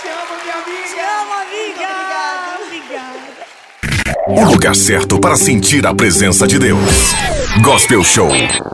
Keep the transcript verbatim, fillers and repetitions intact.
Te amo, minha amiga. Te amo, amiga. Obrigada. Obrigada. O lugar certo para sentir a presença de Deus. Gospel Show.